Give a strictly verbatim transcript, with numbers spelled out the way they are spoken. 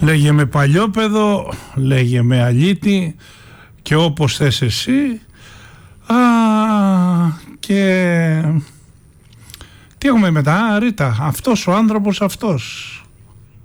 Λέγε με παλιόπαιδο, λέγε με αλήτη και όπως θες εσύ. Α, και τι έχουμε μετά, Ρίτα, αυτός ο άνθρωπος αυτός.